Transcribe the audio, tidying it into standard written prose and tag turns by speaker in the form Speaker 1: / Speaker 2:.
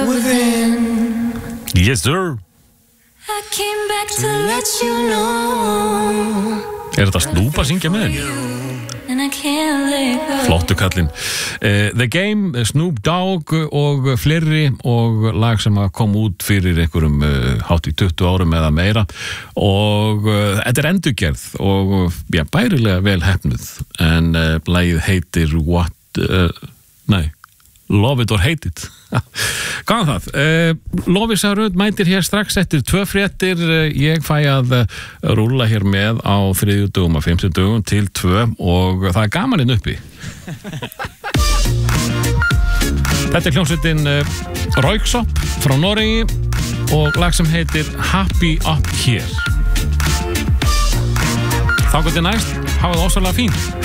Speaker 1: within.
Speaker 2: Yes sir.
Speaker 1: I came back to let you know.
Speaker 2: Þetta Snoop að syngja með henni?
Speaker 1: And I can't let go.
Speaker 2: Flottu kallinn. The Game, Snoop Dogg og fleiri og lag sem kom út fyrir einhverjum hátt í 20 árum eða meira og þetta endurgerð og ja, bærilega vel heppnuð en lagið heitir Love It or Hate It. Gáðan það. Lovísa Rödd mætir hér strax eftir 2 fréttir. Ég fæ að rúlla hér með á 3. og 5. dögum til 2 og það gamaninn uppi. Þetta hljómsveitin Röyksopp frá Noregi og lag sem heitir Happy Up Here. Þá gott næst, hafa það ósarlega fínt.